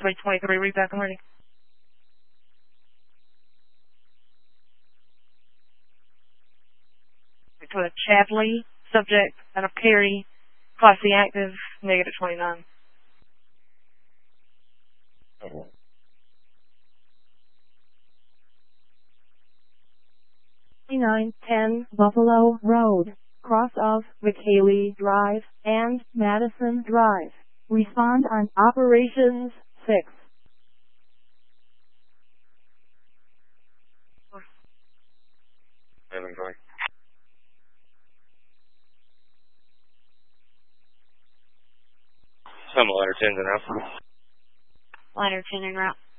323, read back, I'm ready. To a Chadley, subject out of Perry, Class C active, negative 29. 2910 Buffalo Road, cross of McHaley Drive and Madison Drive. Respond on Operations 6. Some liner 10's en route. Liner 10 en route.